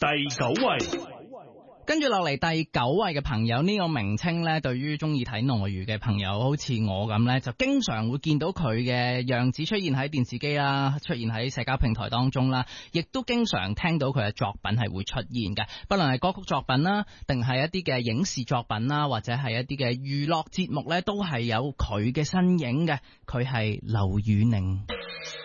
第9位。 跟住落嚟第9位嘅朋友，呢個名稱呢，對於中意睇內娛嘅朋友，好似我咁呢，就經常會見到佢嘅樣子出現喺電視機啦，出現喺社交平台當中啦，亦都經常聽到佢嘅作品係會出現嘅，不論係歌曲作品啦，定係一啲嘅影視作品啦，或者係一啲嘅娛樂節目呢，都係有佢嘅身影嘅。佢係劉宇寧。